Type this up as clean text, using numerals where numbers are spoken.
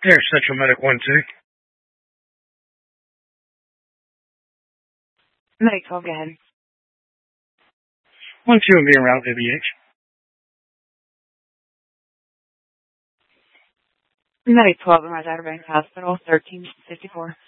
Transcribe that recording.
There's Central Medic 1-2. Medic 12, go ahead. 1-2 and being route ABH. Medic 12, Rise Outer Banks Hospital, 1354.